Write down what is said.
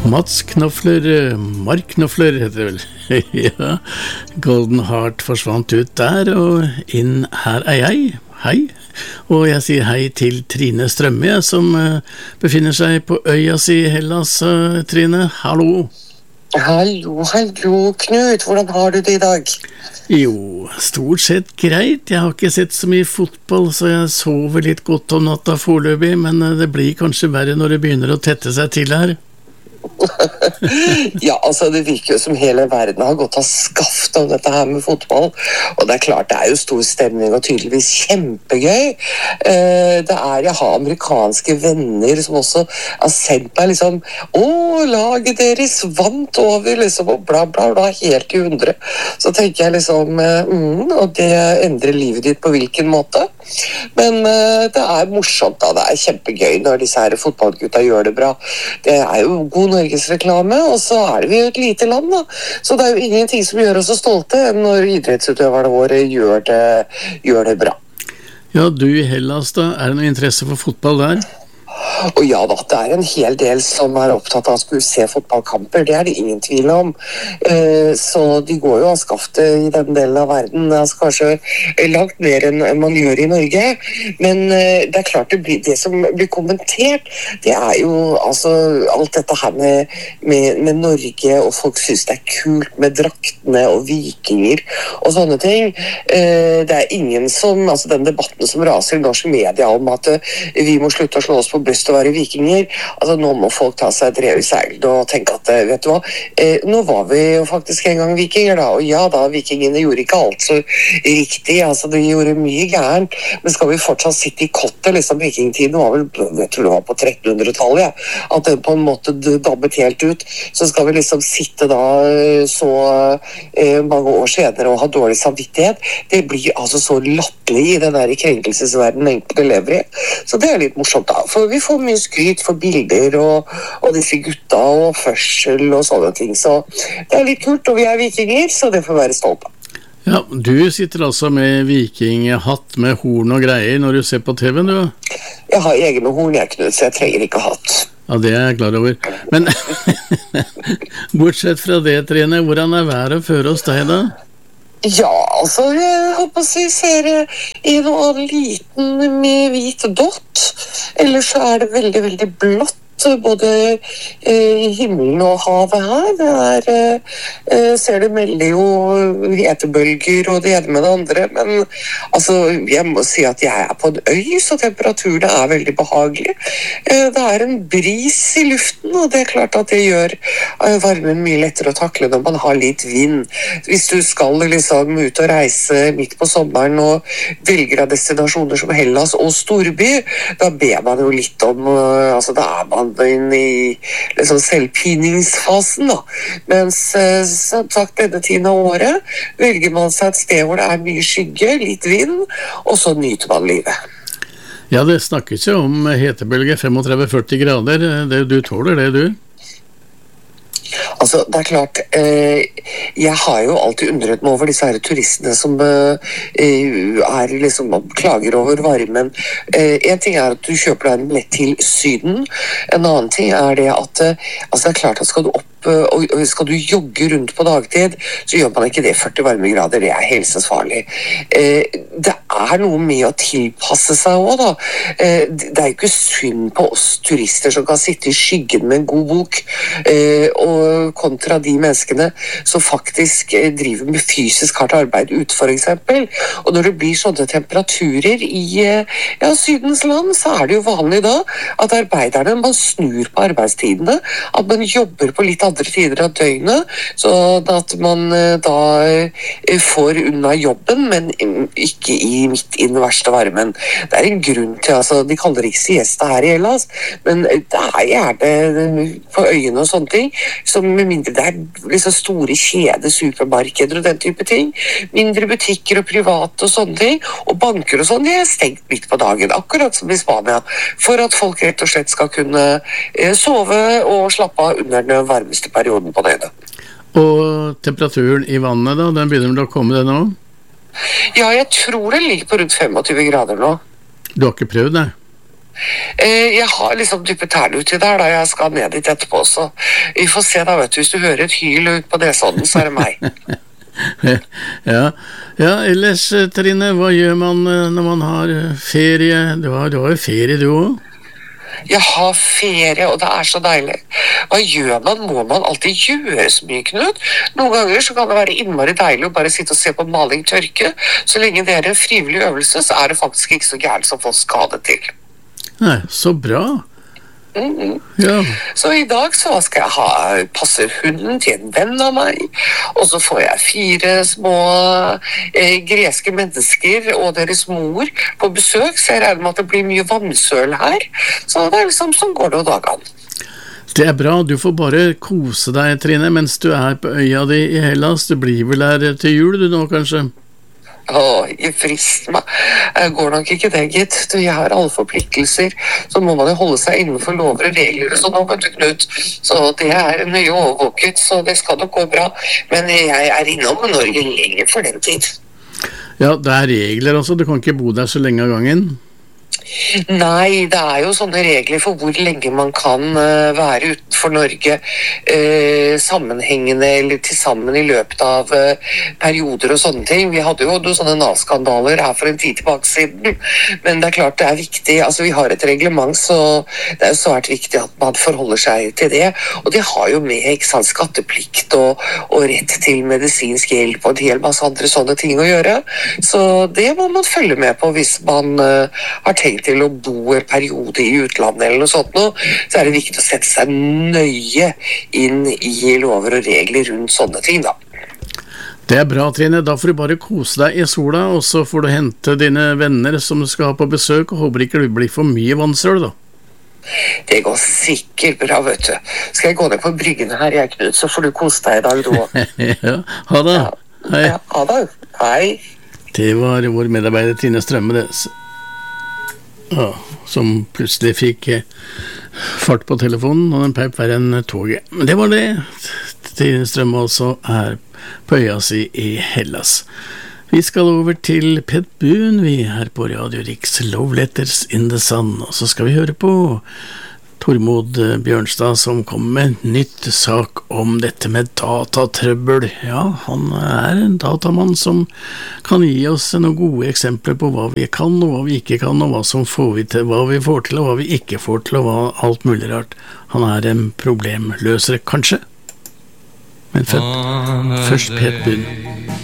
Mats Knopfler, Mark Knopfler heter det vel. Ja, Golden Heart forsvant ut der, og inn her jeg. Hei. Og jeg sier hei til Trine Strømme, som befinner seg på øya si i Hellas. Trine, hallo. Hallo, Knut. Hvordan har du det i dag? Jo, stort sett greit. Jeg har ikke sett så mye fotball, så jeg sover litt godt om natta foreløpig, men det blir kanskje verre når det begynner å tette seg til her. Ja, altså det virker jo som hele verden har gått av skaft om dette her med fotball, og det er klart det er jo stor stemning og tydeligvis kjempegøy. Jeg har amerikanske venner som også har sendt meg liksom, laget deres vant over liksom, og bla bla bla, helt i 100. Så tenker jeg liksom, og det endrer livet ditt på hvilken måte, men det er morsomt da, det er kjempegøy når disse her fotballgutta gjør det bra. Det er jo god Norgesreklame, og så er vi jo et lite land da, så det er jo ingenting som gjør oss så stolte enn når idrettsutøverne våre gjør det bra. Ja, du i Hellas da, er det noe interesse for fotball der? Og ja da, det er en hel del som er opptatt av å skulle se fotballkamper, det er det ingen tvil om. Så de går jo av skaftet i den delen av verden, altså kanskje langt mer enn man gjør i Norge. Men det er klart det som blir kommentert, det er jo altså alt dette her med Norge, og folk synes det er kult med draktene og vikinger og sånne ting. Det er ingen som, altså den debatten som raser i norsk media om at vi må slutte å slå oss på brøst å være vikinger, altså nå må folk ta seg et rev i seilen og tenke at, vet du hva, nå var vi jo faktisk en gang vikinger da, og ja da, vikingene gjorde ikke alt så riktig, altså de gjorde mye gærent, men skal vi fortsatt sitte i kottet, liksom vikingtiden var vel, jeg tror det var på 1300-tallet, ja, at det på en måte dabbet helt ut, så skal vi liksom sitte da så mange år senere og ha dårlig samvittighet, det blir altså så latterlig i den der krenkelsesverden enkelte lever i, så det er litt morsomt da, for vi får mye skryt for bilder og disse gutta og førsel og sånne ting, så det er litt kult, og vi er vikinger, så det får være stolt av. Ja, du sitter altså med vikinghatt med horn og greier når du ser på TV, du? Jeg har egne horn, Knut, så jeg trenger ikke hatt. Ja, det er jeg klar over. Men bortsett fra det, Trine, hvordan er været før hos deg da? Ja, altså, jeg håper å si ser en og annen liten med hvit dott, ellers så er det veldig, veldig blått, både i himmelen og havet her. Det ser du melder jo hetebølger og det ene med det andre, men altså, jeg må si at jeg er på en øy, så temperaturen er veldig behagelig. Det er en bris i luften, og det er klart at det gjør varmen mye lettere å takle når man har litt vind. Hvis du skal liksom ut og reise midt på sommeren og velger av destinasjoner som Hellas og storby, da ber man jo litt om, altså da er man inn i liksom selvpiningsfasen da. Mens som sagt denne tiden av året velger man seg et sted hvor det er mye skygge, litt vind, og så nyter man livet. Ja, det snakkes jo om hetebølge 35-40 grader. Du tåler det, du? Altså, det er klart, jeg har jo alltid undret meg over disse her turistene som liksom, klager over varmen. En ting er at du kjøper deg en billett til Syden, en annen ting er det at altså det er klart at skal du opp og skal du jogge rundt på dagtid, så gjør man ikke det 40 varmegrader, det er helsesfarlig. Det er noe med å tilpasse seg også da. Det er jo ikke synd på oss turister som kan sitte i skyggen med en god bok, og kontra de menneskene som faktisk driver med fysisk hardt arbeid ute for eksempel. Og når det blir sånne temperaturer i Sydens land, så er det jo vanlig da at arbeiderne, man snur på arbeidstidene, at man jobber på litt andre tider av døgnet, så at man da får unna jobben, men ikke midt i den verste varmen. Det er en grunn til, altså de kaller det ikke siesta her i Hellas, men det er gjerne på øyene og sånne ting, som med mindre det er liksom store kjede, supermarkeder og den type ting, mindre butikker og private og sånne ting, og banker og sånn, de er stengt midt på dagen, akkurat som i Spania, for at folk rett og slett skal kunne sove og slappe av under den varmeste perioden på døgnet. Og temperaturen i vannet da, den begynner vel å komme det nå? Ja, jeg tror det ligger på rundt 25 grader nå. Du har ikke prøvd det? Jeg har liksom dyppet tærne uti der da jeg skal ned dit etterpå, så vi får se da, vet du. Hvis du hører et hyl ut på nesodden, så er det meg. Ja, ellers Trine, hva gjør man når man har ferie? Du har jo ferie du også? Jeg har ferie, og det er så deilig. Hva gjør man? Må man alltid gjøre så mye, Knut? Noen ganger så kan det være innmari deilig å bare sitte og se på maling tørke. Så lenge det er en frivillig øvelse, så er det faktisk ikke så gærent som folk skal det til. Nei, så bra. Ja. Så i dag så skal jeg passe hunden til en venn av meg, og så får jeg 4 små greske mennesker og deres mor på besøk, så jeg regner med at det blir mye vannsøl her. Så det er liksom sånn går det og dagen. Det er bra, du får bare kose deg, Trine, mens du er på øya di i Hellas. Du blir vel her til jul du nå, kanskje? Jeg frister meg. Jeg går nok ikke det, gitt. Jeg har alle forpliktelser. Så må man jo holde seg innenfor lover og regler og sånn, vet du, Knut. Så det er nøye overvåket, så det skal nok gå bra. Men jeg er innom Norge lenger for den tid. Ja, det er regler også. Du kan ikke bo der så lenge av gangen. Nei, det er jo sånne regler for hvor lenge man kan være utenfor Norge sammenhengende eller til sammen i løpet av perioder og sånne ting. Vi hadde jo noen sånne Nav-skandaler her for en tid tilbake siden, men det er klart det er viktig, altså vi har et reglement, så det er jo svært viktig at man forholder seg til det, og det har jo med, ikke sant, skatteplikt og rett til medisinsk hjelp og en hel masse andre sånne ting å gjøre, så det må man følge med på hvis man har tenkt til å bo en periode i utlandet eller noe sånt nå, så er det viktig å sette seg nøye inn i lover og regler rundt sånne ting da. Det er bra, Trine. Da får du bare kose deg i sola, og så får du hente dine venner som du skal ha på besøk, og håper ikke det blir for mye vannsøl da. Det går sikkert bra, vet du. Skal jeg gå ned på bryggen her, jeg, Knut, så får du kose deg i dag, du også. Ja, ha det. Hei. Ja, ha det. Hei. Det var vår medarbeider Trine Strømme, det. Ja, som plutselig fikk fart på telefonen, og den peip verre enn toget. Men det var det. Trine Strømme også er på øya si i Hellas. Vi skal over til Pet Boone, vi er på Radio Riks Love Letters in the Sun, og så skal vi høre på Tormod Bjørnstad som kom med nytt sak om dette med datatrøbbel. Ja, han er en datamann som kan gi oss noen gode eksempler på hva vi kan og hva vi ikke kan, og hva som får vi til, hva vi får til og hva vi ikke får til, og hva alt mulig rart. Han er en problemløser, kanskje. Men først Pet Boone.